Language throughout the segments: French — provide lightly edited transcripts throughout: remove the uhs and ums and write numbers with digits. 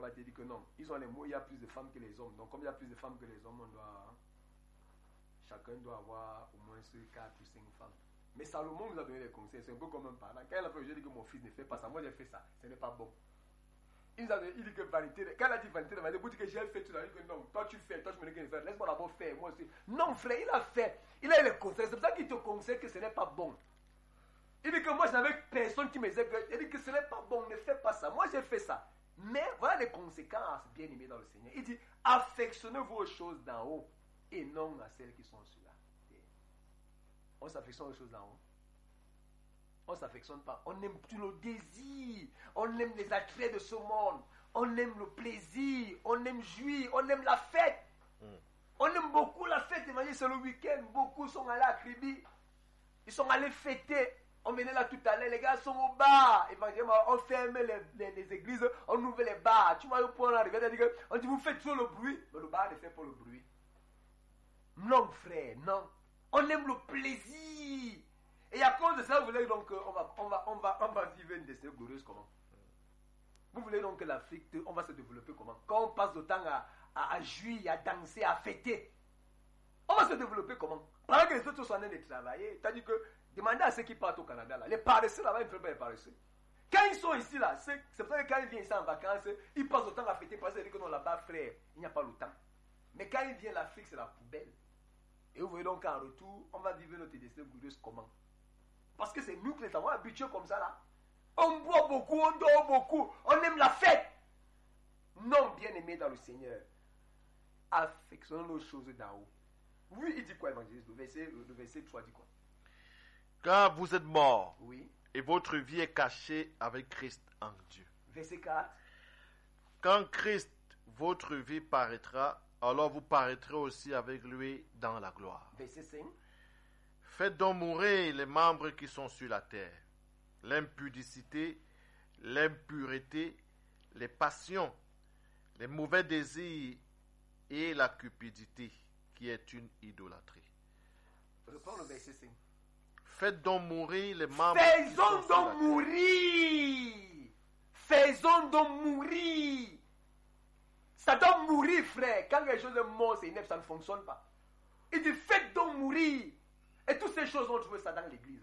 va te dire que non. Ils ont les mots, il y a plus de femmes que les hommes. Donc comme il y a plus de femmes que les hommes, chacun doit avoir au moins 4 ou 5 femmes. Mais Salomon nous a donné des conseils. C'est un peu comme un parent. Quand il a fait, je dis que mon fils ne fait pas ça. Moi j'ai fait ça. Ce n'est pas bon. Il dit que vanité. Quand il a dit vanité, il dit que j'ai fait tout ça. Il dit que non, toi tu fais, toi je me dis que je fais. Laisse-moi d'abord faire. Moi aussi. Non frère, il a fait. Il a eu les conseils. C'est pour ça qu'il te conseille que ce n'est pas bon. Il dit que moi je n'avais personne qui me disait que. Il dit que ce n'est pas bon, ne fais pas ça. Moi j'ai fait ça. Mais voilà les conséquences bien aimées dans le Seigneur. Il dit affectionnez vos choses d'en haut et non à celles qui sont sur la terre. On s'affectionne aux choses d'en haut. On ne s'affectionne pas. On aime tout le désir. On aime les attraits de ce monde. On aime le plaisir. On aime jouir. On aime la fête. On aime beaucoup la fête. Imagine, c'est le week-end. Beaucoup sont allés à Kribi. Ils sont allés fêter. On venait là tout à l'heure. Les gars sont au bar. On ferme les églises. On ouvre les bars. Tu vois, au point d'arriver. On dit, vous faites toujours le bruit. Mais le bar ne fait pas le bruit. Non, frère, non. On aime le plaisir. Et à cause de ça, vous voulez donc on va vivre une destinée glorieuse comment? Vous voulez donc que l'Afrique, on va se développer comment? Quand on passe le temps à jouir, à danser, à fêter, on va se développer comment? Pendant que les autres sont en train de travailler, c'est-à-dire que demandez à ceux qui partent au Canada, là, les paresseux là-bas, ils ne font pas les paresseux. Quand ils sont ici là, c'est pour ça que quand ils viennent ici en vacances, ils passent le temps à fêter parce qu'ils disent que non, là-bas, frère, il n'y a pas le temps. Mais quand ils viennent l'Afrique, c'est la poubelle. Et vous voyez donc qu'en retour, on va vivre notre destinée glorieuse comment? Parce que c'est nous qui les avons habitués comme ça là. On boit beaucoup, on dort beaucoup, on aime la fête. Non, bien aimé dans le Seigneur. Affectionnons nos choses d'en haut. Oui, il dit quoi, évangéliste? Le verset 3 dit quoi? Car vous êtes morts. Oui. Et votre vie est cachée avec Christ en Dieu. Verset 4. Quand Christ, votre vie paraîtra, alors vous paraîtrez aussi avec lui dans la gloire. Verset 5. Faites donc mourir les membres qui sont sur la terre, l'impudicité, l'impureté, les passions, les mauvais désirs et la cupidité, qui est une idolâtrie. Reprends le verset 5. Faites donc mourir les membres qui sont Faisons sur la donc terre. mourir. Faisons donc mourir. Ça doit mourir, frère. Quand quelque chose est mort, c'est inepte, ça ne fonctionne pas. Il dit faites donc mourir. Et toutes ces choses, on trouve ça dans l'église.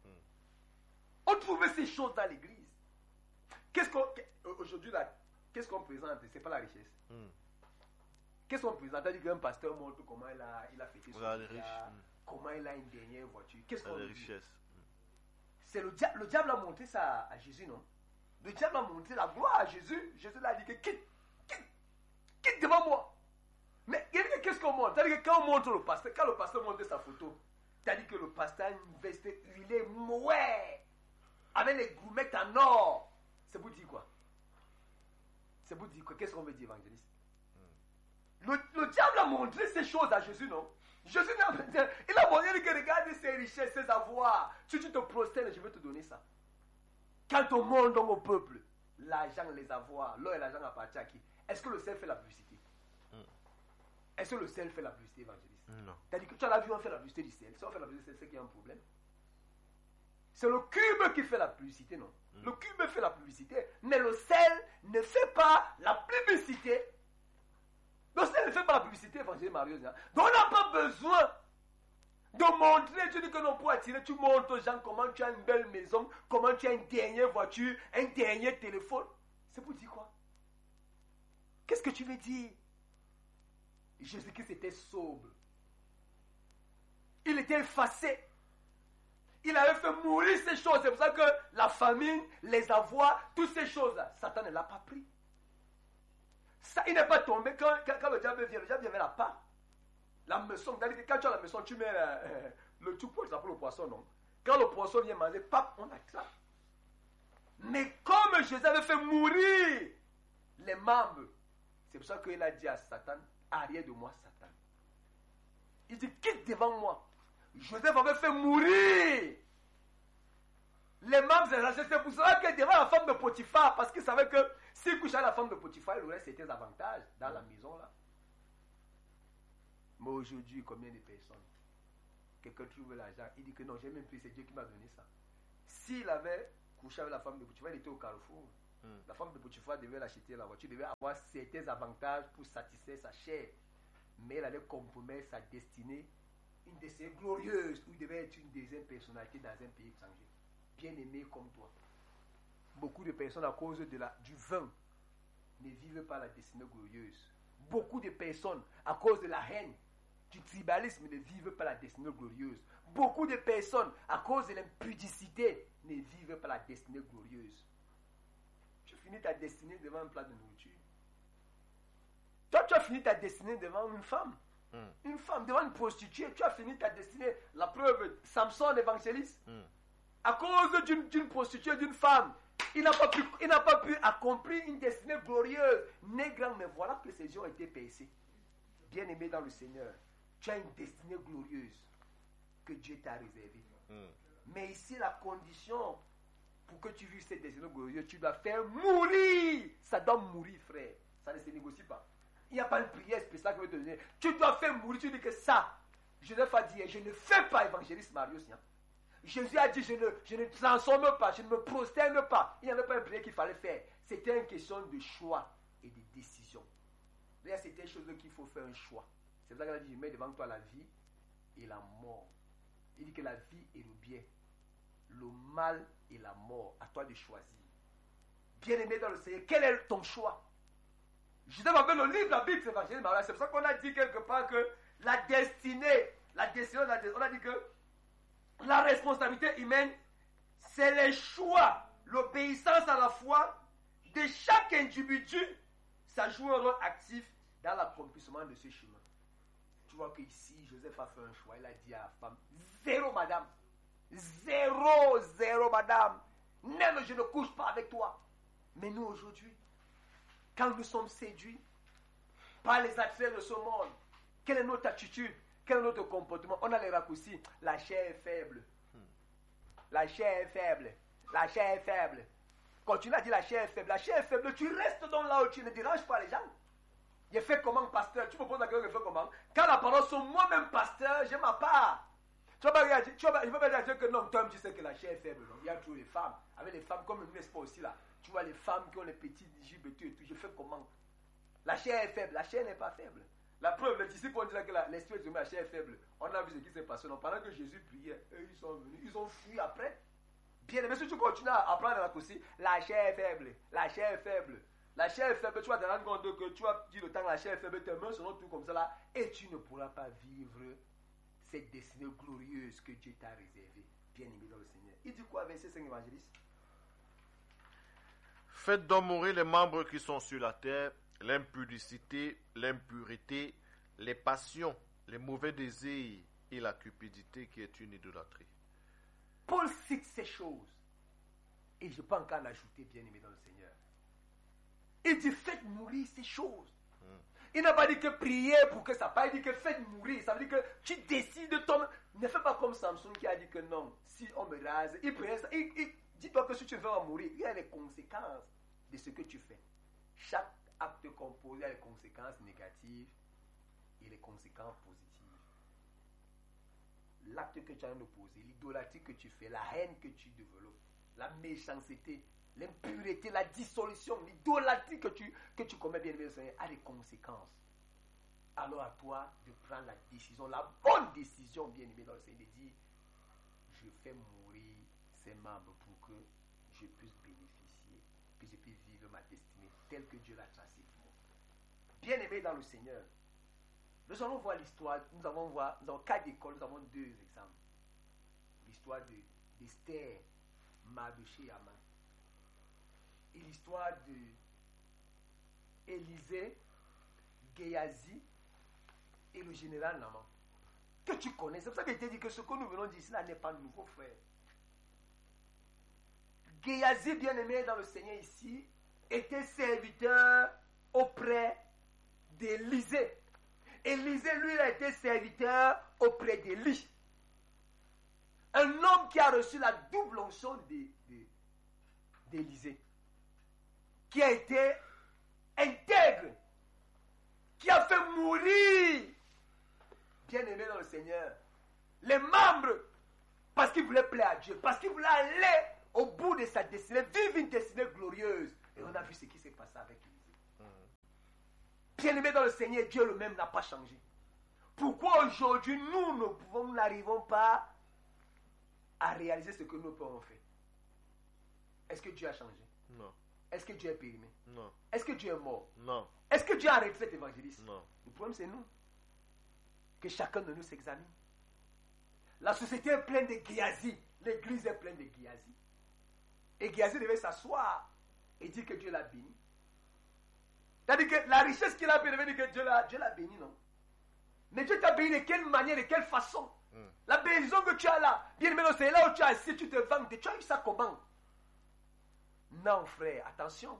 On trouve ces choses dans l'église. Aujourd'hui, là, qu'est-ce qu'on présente? Ce n'est pas la richesse. Qu'est-ce qu'on présente? C'est-à-dire qu'un pasteur montre comment il a fêté son riche. comment il a une dernière voiture. Qu'est-ce qu'on dit? Richesse. C'est le diable a montré ça à Jésus, non? Le diable a montré la gloire à Jésus. Jésus l'a dit que quitte devant moi. Mais qu'est-ce qu'on montre? C'est-à-dire que quand on montre le pasteur, quand le pasteur montre sa photo, c'est-à-dire que le pasteur a une veste huilée, mouais, avec les goumettes en or. C'est pour dire quoi? C'est pour dire quoi? Qu'est-ce qu'on veut dire, évangéliste? Le diable a montré ces choses à Jésus, non? Jésus il a montré que regarde ses richesses, ses avoirs. Si tu te prosternes, je vais te donner ça. Quand on montre donc au peuple, l'argent, les avoirs, l'or et l'argent appartient à qui? Est-ce que le ciel fait la publicité? Est-ce que le ciel fait la publicité, évangéliste? Non. C'est-à-dire que tu as la vue, on fait la publicité du ciel. Si on fait la publicité du ciel, c'est qu'il y a un problème. C'est le cube qui fait la publicité, non? Le cube fait la publicité, mais le ciel ne fait pas la publicité. Le ciel ne fait pas la publicité, évangéliste Mario. Donc on n'a pas besoin de montrer. Tu dis que non, pour attirer, tu montres aux gens comment tu as une belle maison, comment tu as une dernière voiture, un dernier téléphone. C'est pour dire quoi? Qu'est-ce que tu veux dire? Jésus-Christ était sobre. Il était effacé. Il avait fait mourir ces choses. C'est pour ça que la famine, les avoirs, toutes ces choses-là, Satan ne l'a pas pris. Ça, il n'est pas tombé quand le diable vient. Le diable vient avec la part. La maison, quand tu as la maison, tu mets le tout poil, ça s'appelle le poisson, non? Quand le poisson vient manger, pap, on attrape. Mais comme Jésus avait fait mourir les membres, c'est pour ça qu'il a dit à Satan, arrière de moi, Satan. Il dit, quitte devant moi. Joseph avait fait mourir les membres de la société. C'est pour cela que devant la femme de Potiphar, parce qu'il savait que s'il couchait à la femme de Potiphar, il aurait certains avantages dans la maison là. Mais aujourd'hui, combien de personnes? Quelqu'un trouve l'argent, il dit que non, j'ai même pris, c'est Dieu qui m'a donné ça. S'il avait couché avec la femme de Potiphar, il était au carrefour. La femme de Potiphar devait l'acheter la voiture, devait avoir certains avantages pour satisfaire sa chair. Mais elle allait compromettre sa destinée, une destinée glorieuse, où il devait être une deuxième personnalité dans un pays étranger. Bien aimé comme toi. Beaucoup de personnes, à cause du vin, ne vivent pas la destinée glorieuse. Beaucoup de personnes, à cause de la haine, du tribalisme, ne vivent pas la destinée glorieuse. Beaucoup de personnes, à cause de l'impudicité, ne vivent pas la destinée glorieuse. Tu finis ta destinée devant un plat de nourriture. Toi, tu as fini ta destinée devant une femme. Une femme, devant une prostituée. Tu as fini ta destinée. La preuve, Samson, l'évangéliste. À cause d'une prostituée, d'une femme, il n'a pas pu accomplir une destinée glorieuse. Né grand, mais voilà que ses yeux ont été percés. Bien-aimé dans le Seigneur, tu as une destinée glorieuse que Dieu t'a réservée. Mais ici, la condition pour que tu vives cette destinée glorieuse, tu dois faire mourir. Ça doit mourir, frère. Ça ne se négocie pas. Il n'y a pas une prière spéciale que je vais te donner. Tu dois faire mourir. Tu dis que ça, Joseph a dit, je ne fais pas évangéliste Marius. Jésus a dit, je ne transforme pas, je ne me prosterne pas. Il n'y avait pas une prière qu'il fallait faire. C'était une question de choix et de décision. Là, c'était une chose qu'il faut faire un choix. C'est pour ça qu'il a dit, je mets devant toi la vie et la mort. Il dit que la vie et le bien, le mal et la mort, à toi de choisir. Bien-aimé dans le Seigneur, quel est ton choix? Joseph avait le livre, la Bible, c'est l'évangile. C'est pour ça qu'on a dit quelque part que la destinée, on a dit que la responsabilité humaine, c'est les choix, l'obéissance à la foi de chaque individu. Ça joue un rôle actif dans l'accomplissement de ce chemin. Tu vois qu'ici, Joseph a fait un choix. Il a dit à la femme, 0 madame. 0 madame. Même je ne couche pas avec toi. Mais nous aujourd'hui, quand nous sommes séduits par les attraits de ce monde, quelle est notre attitude? Quel est notre comportement? On a les raccourcis. La chair est faible. La chair est faible. La chair est faible. Continue à dire la chair est faible. La chair est faible. Tu restes donc là où tu ne déranges pas les gens. J'ai fait comment, pasteur? Tu me poses la question, je fais comment? Quand la parole sur moi-même, pasteur, j'ai ma part. Tu vas pas dire que non, Tom, tu sais que la chair est faible. Non? Il y a toujours les femmes. Avec les femmes, comme n'est-ce pas aussi là. Tu vois les femmes qui ont les petits jupes et tout. Je fais comment? La chair est faible. La chair n'est pas faible. La preuve, les disciples ont dit que l'esprit de la chair est faible. On a vu ce qui s'est passé. Donc, pendant que Jésus priait, eux, ils sont venus. Ils ont fui après. Bien aimé, si tu continues à apprendre la aussi, la chair est faible. La chair est faible. La chair est faible. Tu vas te rendre compte que tu vas dire le temps que la chair est faible, tes mains seront tout comme ça là. Et tu ne pourras pas vivre cette destinée glorieuse que Dieu t'a réservée. Bien aimé dans le Seigneur. Il dit quoi, verset 5 évangéliste? Faites donc mourir les membres qui sont sur la terre, l'impudicité, l'impureté, les passions, les mauvais désirs et la cupidité qui est une idolâtrie. Paul cite ces choses. Et je peux encore en ajouter, bien aimé dans le Seigneur. Il dit faites mourir ces choses. Il n'a pas dit que prier pour que ça passe. Il dit que faites mourir. Ça veut dire que tu décides de tomber. Ne fais pas comme Samson qui a dit que non. Si on me rase, dis-toi que si tu veux mourir, il y a les conséquences de ce que tu fais. Chaque acte composé a les conséquences négatives et les conséquences positives. L'acte que tu as opposé, l'idolâtrie que tu fais, la haine que tu développes, la méchanceté, l'impureté, la dissolution, l'idolâtrie que tu commets, bien aimé Seigneur, a des conséquences. Alors à toi de prendre la décision, la bonne décision, bien aimé dans le Seigneur, de dire je fais mourir ces membres pour que je puisse bénéficier, que je puisse vivre ma destinée telle que Dieu l'a tracée pour moi. Bien aimé dans le Seigneur, nous allons voir l'histoire, nous allons voir dans 4 écoles, nous avons 2 exemples. L'histoire d'Esther, Mardochée et Haman. Et l'histoire d'Élisée, Géasi et le général Naaman. Que tu connais. C'est pour ça que je t'ai dit que ce que nous venons d'ici là n'est pas nouveau, frère. Géasi, bien aimé dans le Seigneur ici, était serviteur auprès d'Élisée. Élisée, lui, a été serviteur auprès d'Élie. Un homme qui a reçu la double onction d'Élisée. Qui a été intègre. Qui a fait mourir, bien aimé dans le Seigneur, les membres, parce qu'il voulait plaire à Dieu, parce qu'il voulait aller au bout de sa destinée, vivre une destinée glorieuse. Et on a vu ce qui s'est passé avec Élisée. Bien-aimé dans le Seigneur, Dieu le même n'a pas changé. Pourquoi aujourd'hui nous n'arrivons pas à réaliser ce que nos pères ont fait? Est-ce que Dieu a changé? Non. Est-ce que Dieu est périmé? Non. Est-ce que Dieu est mort? Non. Est-ce que Dieu a retraite évangéliste? Non. Le problème c'est nous. Que chacun de nous s'examine. La société est pleine de Géasi. L'église est pleine de Géasi. Et Géasi devait s'asseoir et dire que Dieu l'a béni. C'est-à-dire que la richesse qu'il a béni, dire que Dieu l'a béni, non? Mais Dieu t'a béni de quelle manière, de quelle façon? La bénédiction que tu as là, bien aimé, c'est là où tu as assis, tu te vantes, tu as eu ça comment? Non, frère, attention.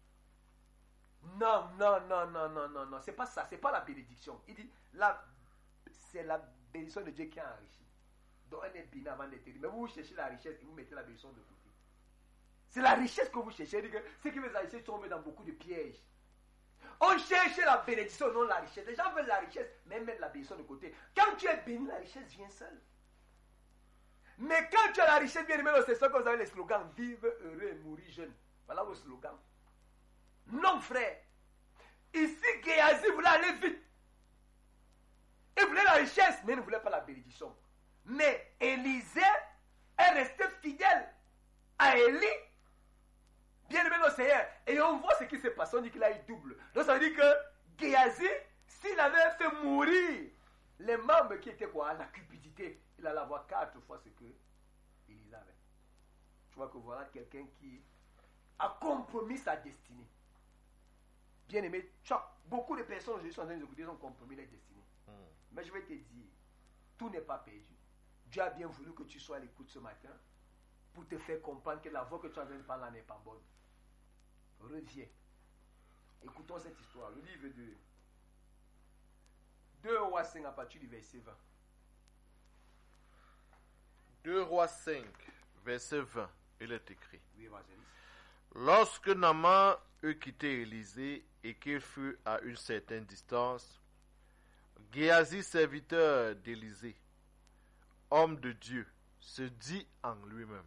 Non, c'est pas ça, c'est pas la bénédiction. Il dit, c'est la bénédiction de Dieu qui a enrichi. Donc elle est bénie avant d'être bénie. Mais vous cherchez la richesse et vous mettez la bénédiction de côté. C'est la richesse que vous cherchez. Ce qui veut la richesse tombe dans beaucoup de pièges. On cherche la bénédiction, non la richesse. Les gens veulent la richesse, mais mettent la bénédiction de côté. Quand tu es béni, la richesse vient seule. Mais quand tu as la richesse, bien aimé, c'est ça que vous avez les slogans. Vive heureux et mourir jeune. Voilà vos slogans. Non, frère. Ici, Géasi voulait aller vite. Il voulait la richesse, mais il ne voulait pas la bénédiction. Mais Élisée est resté fidèle à Élie. Bien aimé le Seigneur. Et on voit ce qui s'est passé. On dit qu'il a eu double. Donc ça veut dire que Géasi, s'il avait fait mourir les membres qui étaient quoi? La cupidité, il allait avoir 4 fois ce que Élisée avait. Tu vois que voilà quelqu'un qui a compromis sa destinée. Bien aimé, beaucoup de personnes aujourd'hui sont en train d'écouter, ont compromis leur destinée. Mais je vais te dire, tout n'est pas perdu. Dieu a bien voulu que tu sois à l'écoute ce matin pour te faire comprendre que la voix que tu as en train de parler n'est pas bonne. Reviens. Écoutons cette histoire. Le livre de 2 Rois 5 à partir du verset 20. 2 Rois 5, verset 20. Il est écrit. Oui, évangéliste. Lorsque Naaman eut quitté Élisée et qu'il fut à une certaine distance, Géasi, serviteur d'Élisée, homme de Dieu, se dit en lui-même: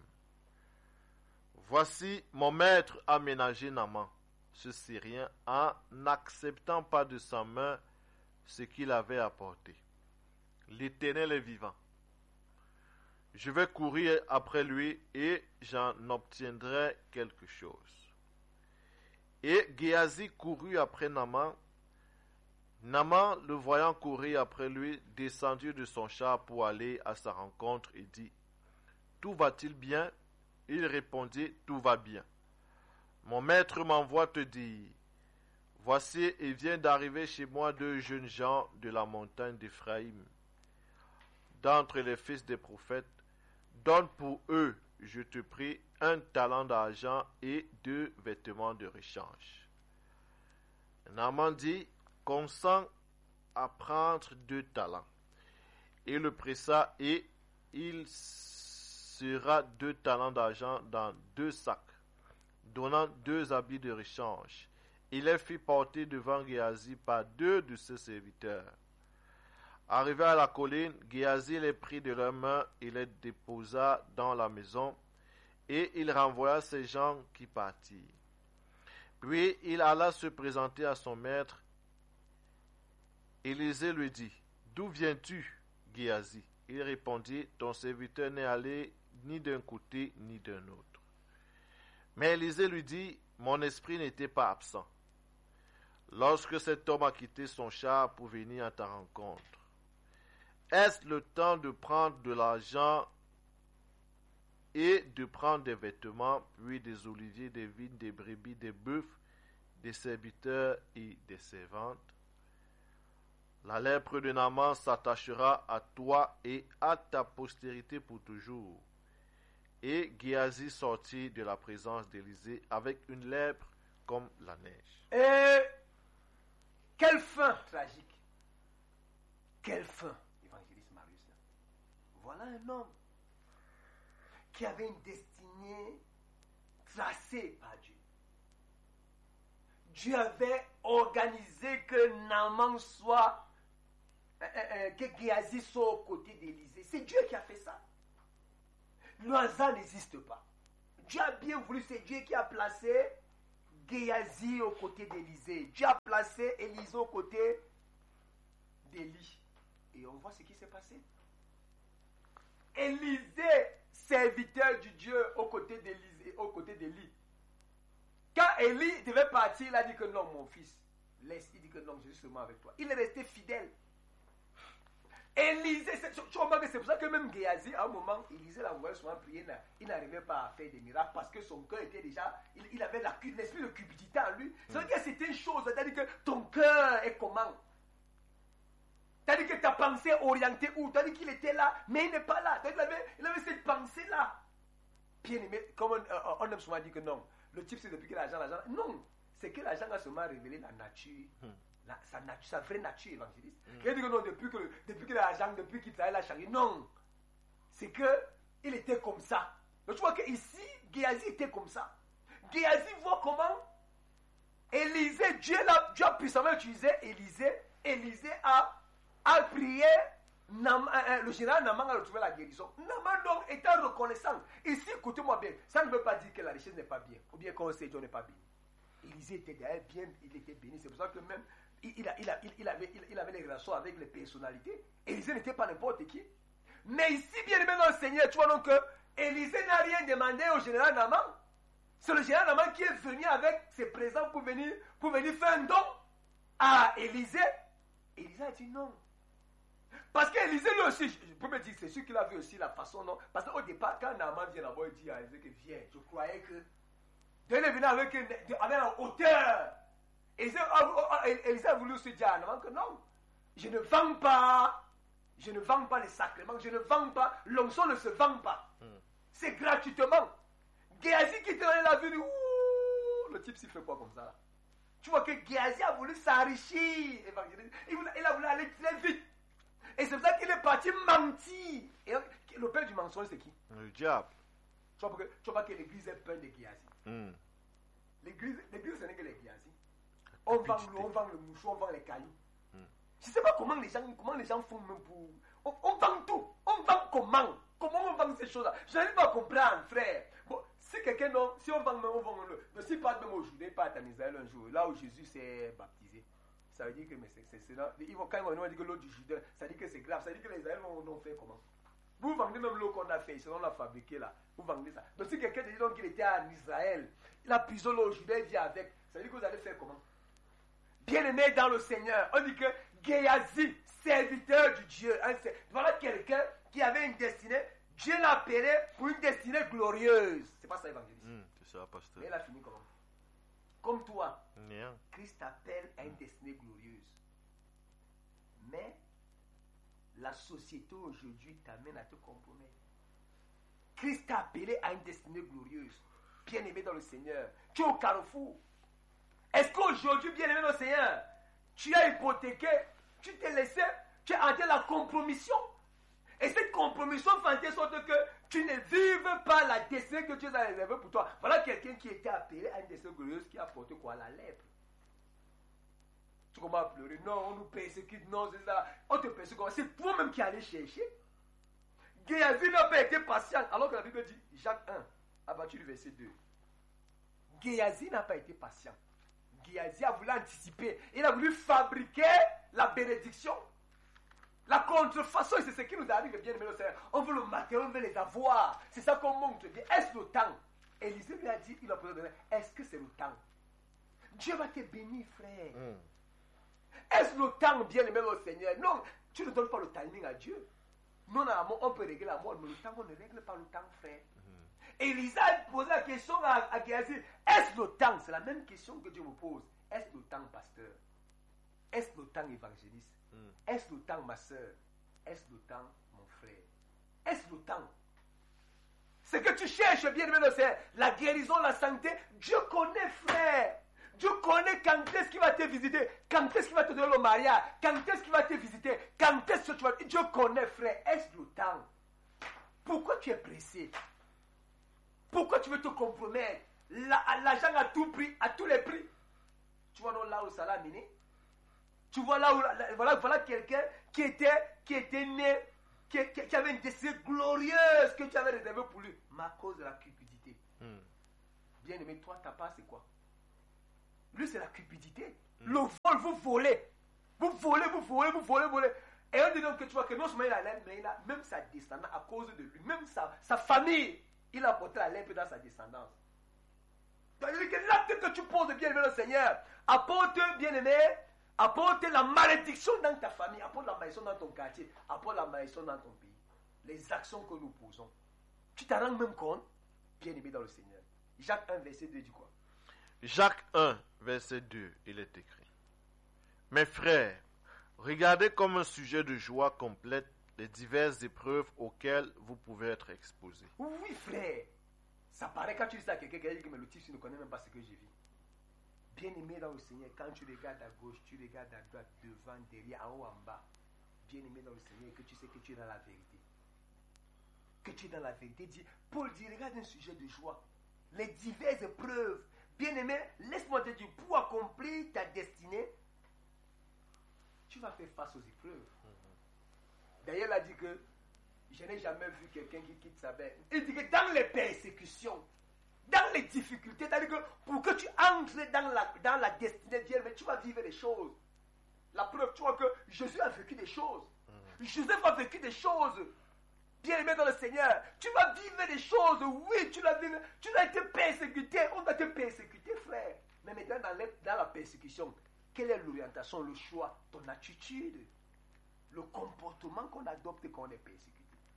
Voici mon maître a ménagé Naaman, ce Syrien, en n'acceptant pas de sa main ce qu'il avait apporté. L'Éternel est vivant. Je vais courir après lui et j'en obtiendrai quelque chose. Et Géasi courut après Naaman. Naaman, le voyant courir après lui, descendit de son char pour aller à sa rencontre et dit: Tout va-t-il bien? Il répondit: Tout va bien. Mon maître m'envoie te dire: Voici, il vient d'arriver chez moi 2 jeunes gens de la montagne d'Éphraïm, d'entre les fils des prophètes. Donne pour eux, je te prie, 1 talent d'argent et 2 vêtements de rechange. Naaman dit: Consent à prendre 2 talents. Et le pressa, et il sera 2 talents d'argent dans 2 sacs, donnant 2 habits de rechange. Il les fit porter devant Géasi par 2 de ses serviteurs. Arrivé à la colline, Géasi les prit de leurs mains et les déposa dans la maison, et il renvoya ces gens qui partirent. Puis il alla se présenter à son maître. Élisée lui dit: D'où viens-tu, Géasi? Il répondit: Ton serviteur n'est allé ni d'un côté ni d'un autre. Mais Élisée lui dit: Mon esprit n'était pas absent lorsque cet homme a quitté son char pour venir à ta rencontre. Est-ce le temps de prendre de l'argent et de prendre des vêtements, puis des oliviers, des vignes, des brebis, des bœufs, des serviteurs et des servantes? La lèpre de Naaman s'attachera à toi et à ta postérité pour toujours. Et Géasi sortit de la présence d'Élisée avec une lèpre comme la neige. Et quelle fin tragique! Quelle fin, évangéliste Marius. Voilà un homme qui avait une destinée tracée par Dieu. Dieu avait organisé que Naaman soit, que Géasi soit aux côtés d'Élisée. C'est Dieu qui a fait ça. Le hasard n'existe pas. Dieu a bien voulu, c'est Dieu qui a placé Géasi aux côtés d'Élisée. Dieu a placé Élisée aux côtés d'Élie. Et on voit ce qui s'est passé. Élisée, serviteur du Dieu, aux côtés d'Élie. Quand Élie devait partir, il a dit que non, mon fils, laisse. Il dit que non, je suis seulement avec toi. Il est resté fidèle. Élisée, tu remarques que c'est pour ça que même Géasi, à un moment, Élisée l'a envoyé souvent prier, il n'arrivait pas à faire des miracles parce que son cœur était déjà, il avait l'esprit de cupidité en lui. C'est vrai que c'était une chose, c'est-à-dire que ton cœur est comment? C'est-à-dire que ta pensée est orientée où? C'est-à-dire qu'il était là, mais il n'est pas là. Il avait cette pensée-là. Bien aimé, comme on aime souvent dire que non, le type c'est depuis que l'argent. Non, c'est que l'argent a seulement révélé la nature. Sa vraie nature évangéliste. Il dit que non, depuis que l'argent, depuis qu'il travaille la charité, non. C'est qu'il était comme ça. Donc tu vois qu'ici, Géasi était comme ça. Géasi voit comment Élisée, Dieu a puissamment utilisé Élisée. Élisée a prié, le général Naman a retrouvé la guérison. Naman donc étant reconnaissant. Ici, écoutez-moi bien, ça ne veut pas dire que la richesse n'est pas bien, ou bien qu'on sait Dieu n'est pas béni. Élisée était derrière bien, il était béni. C'est pour ça que même il avait les relations avec les personnalités. Élisée n'était pas n'importe qui. Mais ici, bien aimé dans le Seigneur, tu vois donc que Élisée n'a rien demandé au général Naman. C'est le général Naman qui est venu avec ses présents pour venir faire un don à Élisée. Élisée a dit non. Parce qu'Élisée lui aussi, je peux me dire, c'est sûr qu'il a vu aussi la façon, non. Parce qu'au départ, quand Naman vient là-bas, il dit à Élisée que viens, je croyais que Dieu est venu avec la hauteur. Élisée a voulu se dire à Naman que non, je ne vends pas les sacrements, je ne vends pas, l'onction ne se vend pas. C'est gratuitement. Géasi qui était dans la vue, le type s'il fait quoi comme ça là? Tu vois que Géasi a voulu s'enrichir, il a voulu aller très vite. Et c'est pour ça qu'il est parti mentir. Et le père du mensonge, c'est qui? Le diable. Tu vois que l'église est pleine de Géasi. L'église, ce n'est que les Géasi. On vend le mouchoir, on vend les cailloux. Je ne sais pas comment les gens font même pour... On vend tout. On vend comment? Comment on vend ces choses-là? Je n'arrive pas à comprendre, frère. Bon, si quelqu'un, non, si on vend le... Mais si pas même aujourd'hui, pas en Israël un jour, là où Jésus s'est baptisé, ça veut dire que c'est là. Quand ils vont dire que l'eau du Jourdain, ça veut dire que c'est grave. Ça veut dire que les Israéliens vont faire comment? Vous vendez même l'eau qu'on a fait, selon l'a fabriqué là. Vous vendez ça. Donc si quelqu'un te dit donc qu'il était en Israël, il a puisé l'eau au Jourdain, il vient avec. Ça veut dire que vous allez faire comment? Bien-aimé dans le Seigneur, on dit que Géasi, serviteur du Dieu, voilà quelqu'un qui avait une destinée, Dieu l'a appelé pour une destinée glorieuse. C'est pas ça évangéliste. C'est ça, pasteur. Mais il a fini comment? Comme toi, Rien. Christ t'appelle à une destinée glorieuse. Mais la société aujourd'hui t'amène à te compromettre. Christ t'a appelé à une destinée glorieuse. Bien-aimé dans le Seigneur, tu es au carrefour. Est-ce qu'aujourd'hui, bien-aimé dans le Seigneur, tu as hypothéqué, tu t'es laissé, tu as entré la compromission? Et cette compromission fait en sorte que tu ne vives pas la destinée que Dieu a réservée pour toi. Voilà quelqu'un qui était appelé à une destinée glorieuse qui a porté quoi? La lèpre. Tu commences à pleurer. Non, on nous persécute. Non, c'est ça. On te persécute. C'est toi-même qui allais chercher. Géasi n'a pas été patient. Alors que la Bible dit, Jacques 1, à partir du verset 2. Géasi n'a pas été patient. Géasi a voulu anticiper. Il a voulu fabriquer la bénédiction. La contrefaçon, c'est ce qui nous arrive bien, mais on veut le matériel, on veut les avoir. C'est ça qu'on montre. Est-ce le temps? Élisée lui a dit, il a posé est-ce que c'est le temps? Dieu va te bénir, frère. Est-ce le temps, bien aimé le Seigneur? Non, tu ne donnes pas le timing à Dieu. Non, on peut régler la mort, mais le temps, on ne règle pas le temps, frère. Élisée a posé la question à Géasi, est-ce le temps? C'est la même question que Dieu me pose. Est-ce le temps, pasteur? Est-ce le temps, évangéliste? Est-ce le temps, ma soeur? Est-ce le temps, mon frère? Est-ce le temps? Ce que tu cherches, bien aimé, c'est la guérison, la santé. Dieu connaît, frère. Dieu connaît quand est-ce qu'il va te visiter, quand est-ce qu'il va te donner le mariage, quand est-ce qu'il va te visiter, quand est-ce que tu vas... Dieu connaît, frère. Est-ce le temps? Pourquoi tu es pressé? Pourquoi tu veux te compromettre? L'argent à tout prix, à tous les prix. Tu vois là où ça l'a mené? Tu vois là où, voilà quelqu'un qui était né, qui avait une destinée glorieuse que tu avais réservée pour lui, mais à cause de la cupidité. Bien aimé, toi, ta part, c'est quoi? Lui, c'est la cupidité. Le vol, vous volez. Vous volez. Et on dit donc que tu vois que non seulement il a lèpre, mais il a même sa descendance à cause de lui. Même sa famille, il a porté la lèpre dans sa descendance. C'est-à-dire que l'acte que tu poses, bien-aimé le Seigneur, apporte, bien-aimé, apporte la malédiction dans ta famille, apporte la malédiction dans ton quartier, apporte la malédiction dans ton pays. Les actions que nous posons. Tu t'en rends même compte, bien-aimé dans le Seigneur. Jacques 1, verset 2 dit quoi? Jacques 1, verset 2, il est écrit. Mes frères, regardez comme un sujet de joie complète les diverses épreuves auxquelles vous pouvez être exposés. Oui, frère. Ça paraît quand tu dis ça à quelqu'un qui dit que le type ne connaît même pas ce que j'ai vu. Bien-aimé dans le Seigneur, quand tu regardes à gauche, tu regardes à droite, devant, derrière, en haut, en bas. Bien-aimé dans le Seigneur, que tu sais que tu es dans la vérité. Que tu es dans la vérité. Paul dit, regarde un sujet de joie. Les diverses épreuves. Bien-aimé, laisse-moi te dire, pour accomplir ta destinée, tu vas faire face aux épreuves. D'ailleurs, il a dit que je n'ai jamais vu quelqu'un qui quitte sa bête. Il dit que dans les persécutions, dans les difficultés, c'est-à-dire que pour que tu entres dans la destinée d'Dieu, mais tu vas vivre des choses. La preuve, tu vois que Jésus a vécu des choses. Joseph a vécu des choses. Bien-aimé dans le Seigneur, tu vas vivre des choses. Oui, tu as été persécuté. On va te persécuter, frère. Mais maintenant, dans la persécution, quelle est l'orientation, le choix, ton attitude, le comportement qu'on adopte quand on est persécuté?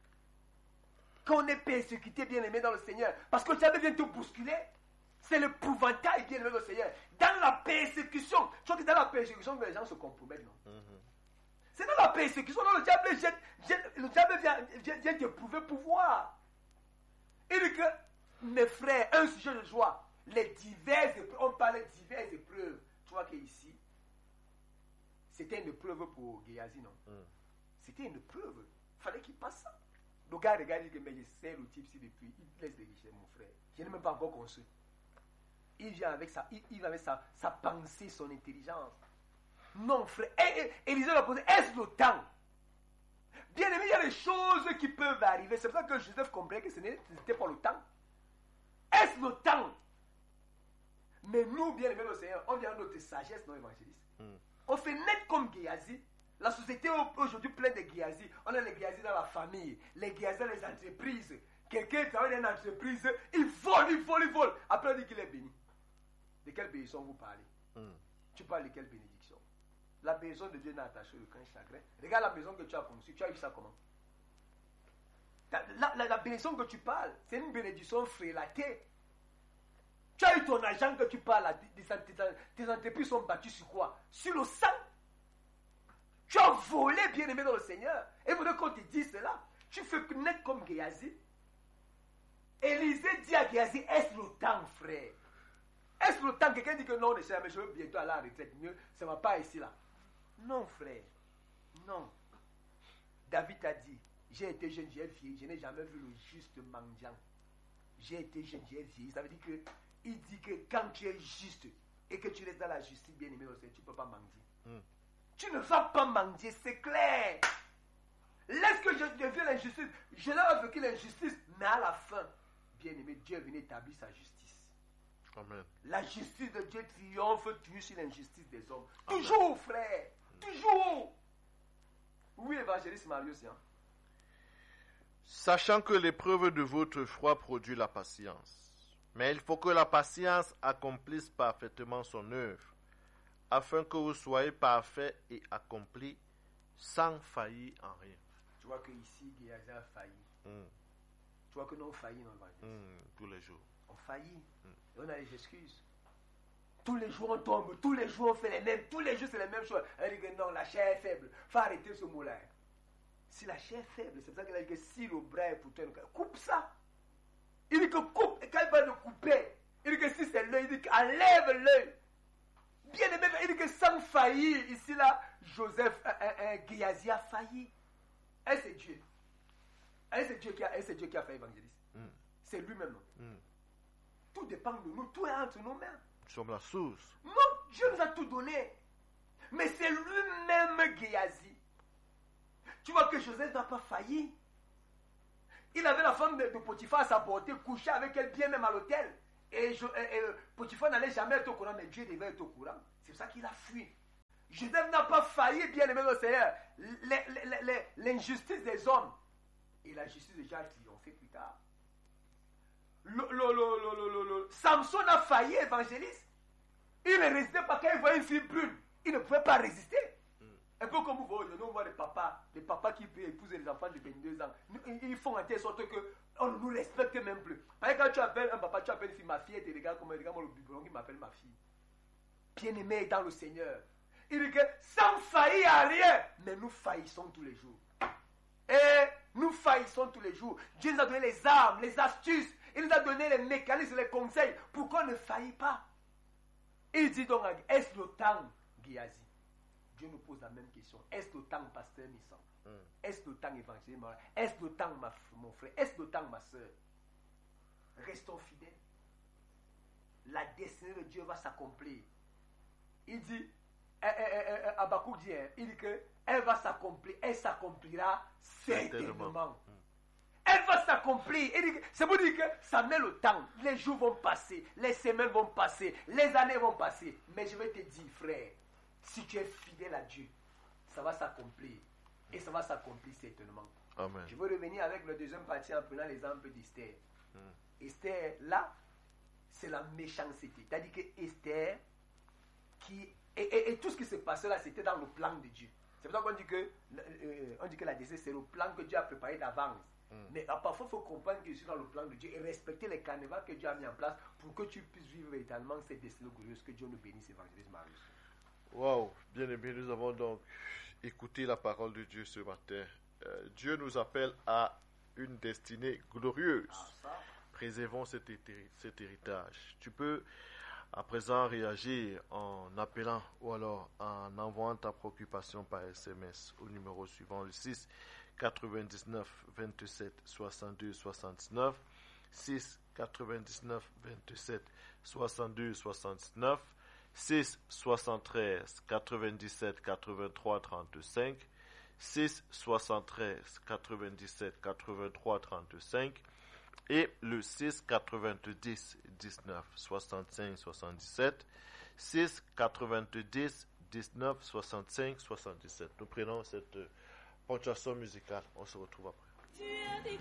Quand on est persécuté, bien-aimé dans le Seigneur, parce que jamais vient te bousculer, c'est l'épouvantail, bien-aimé dans le Seigneur. Dans la persécution, tu vois que dans la persécution, les gens se compromettent, non? C'est dans la persécution, le diable vient t'éprouver pour voir. Il dit que, mes frères, un sujet de joie, les diverses épreuves, on parlait de diverses épreuves. Tu vois qu'ici, c'était une épreuve pour Géasi, non? C'était une épreuve. Il fallait qu'il passe ça. Le gars regarde, il dit que mais je sais le type-ci depuis, il laisse des richesses, mon frère. Je n'ai même pas encore construit. Il vient avec sa pensée, son intelligence. Non, frère. Élisée l'a posé, est-ce le temps? Bien aimé, il y a des choses qui peuvent arriver. C'est pour ça que Joseph comprenait que ce n'était pas le temps. Est-ce le temps? Mais nous, bien aimé le Seigneur, on vient de notre sagesse, non évangéliste. On fait net comme Géasi. La société aujourd'hui pleine de Géasi. On a les Géasi dans la famille, les Géasi dans les entreprises. Quelqu'un travaille dans une entreprise, il vole. Après, on dit qu'il est béni. De quelle bénédiction vous parlez? Tu parles de quelle bénédiction? La bénédiction de Dieu n'a attaché le cœur chagrin. Regarde la maison que tu as construite. Tu as eu ça comment? La bénédiction que tu parles, c'est une bénédiction frélatée. Tu as eu ton argent que tu parles. Tes entreprises sont battues sur quoi? Sur le sang. Tu as volé, bien-aimé dans le Seigneur. Et vous voulez qu'on te dise cela? Tu fais net comme Géasi. Élisée dit à Géasi, est-ce le temps, frère? Est-ce le temps? Quelqu'un dit que non, mais je veux bientôt aller à la retraite. Mieux, ça ne va pas ici là. Non, frère. Non. David a dit, j'ai été jeune, j'ai vieilli. Je n'ai jamais vu le juste mendiant. J'ai été jeune, j'ai vieilli. Ça veut dire que, il dit que quand tu es juste et que tu restes dans la justice, bien aimé, tu ne peux pas mendier. Tu ne vas pas mendier, c'est clair. Laisse que je devienne l'injustice. Je n'ai vécu l'injustice, mais à la fin, bien aimé, Dieu est venu établir sa justice. Amen. La justice de Dieu triomphe toujours sur l'injustice des hommes. Amen. Toujours, frère. Toujours. Oui, évangéliste Marius. Hein? Sachant que l'épreuve de votre foi produit la patience. Mais il faut que la patience accomplisse parfaitement son œuvre, afin que vous soyez parfaits et accomplis sans faillir en rien. Tu vois que ici, Géasi a failli. Tu vois que nous on faillit dans l'évangile. Tous les jours. On faillit. Et on a les excuses. Tous les jours on tombe, tous les jours on fait les mêmes, tous les jours c'est les mêmes choses. Elle dit que non, la chair est faible. Il faut arrêter ce mot-là. Si la chair est faible, c'est pour ça qu'elle a dit que si le bras est pour toi, coupe ça. Il dit que coupe, et quand il va le couper, il dit que si c'est l'œil, il dit qu'enlève l'œil. Bien aimé, il dit que sans faillir, ici là, Géasi a failli. Et c'est Dieu. Et c'est Dieu qui a fait évangéliste. C'est lui-même. Tout dépend de nous, tout est entre nos mains. Nous sommes la source. Non, Dieu nous a tout donné. Mais c'est lui-même Géasi. Tu vois que Joseph n'a pas failli. Il avait la femme de Potiphar à sa portée, couché avec elle bien même à l'hôtel. Et Potiphar n'allait jamais être au courant, mais Dieu devait être au courant. C'est pour ça qu'il a fui. Joseph n'a pas failli, bien aimé au Seigneur. L'injustice des hommes et la justice de Dieu a triomphé plus tard. Samson a failli, évangéliste. Il ne résistait pas quand il voyait une fille brune. Il ne pouvait pas résister. Un peu comme vous voyez, on voit les papas qui peuvent épouser les enfants de 22 ans. Ils font en telle sorte qu'on ne nous respecte même plus. Par exemple, quand tu appelles un papa, tu appelles une fille, ma fille, et tu regardes comme le biberon qui m'appelle ma fille. Bien-aimé dans le Seigneur. Il dit que sans faillir à rien, mais nous faillissons tous les jours. Et nous faillissons tous les jours. Dieu nous a donné les armes, les astuces. Il nous a donné les mécanismes, les conseils pour qu'on ne faillit pas. Il dit donc, est-ce le temps, Giazi? Dieu nous pose la même question. Est-ce le temps, pasteur Nissan? Est-ce le temps, évangéliste? Est-ce le temps, mon frère? Est-ce le temps, ma soeur? Restons fidèles. La destinée de Dieu va s'accomplir. Il dit, Habakkuk dit, il dit qu'elle va s'accomplir, elle s'accomplira certainement. Elle va s'accomplir. C'est pour dire que ça met le temps. Les jours vont passer, les semaines vont passer, les années vont passer. Mais je vais te dire, frère, si tu es fidèle à Dieu, ça va s'accomplir. Et ça va s'accomplir certainement. Amen. Je veux revenir avec le deuxième partie en prenant l'exemple d'Esther. Esther, là, c'est la méchanceté. C'est-à-dire que Esther, et tout ce qui s'est passé là, c'était dans le plan de Dieu. C'est pour ça qu'on dit que la décès, c'est le plan que Dieu a préparé d'avance. Mais parfois, il faut comprendre que je suis dans le plan de Dieu et respecter les carnavals que Dieu a mis en place pour que tu puisses vivre véritablement cette destinée glorieuse. Que Dieu nous bénisse, évangéliste Marius. Wow, bien aimé, nous avons donc écouté la parole de Dieu ce matin. Dieu nous appelle à une destinée glorieuse. Préservons cet héritage. Tu peux à présent réagir en appelant ou alors en envoyant ta préoccupation par SMS au numéro suivant, le 6 99 27 62 69, 6 99 27 62 69, 6 73 97 83 35, 6 73 97 83 35 et le 6 90 19 65 77, 6 90 19 65 77. Nous prenons cette ponctuation musicale. On se retrouve après.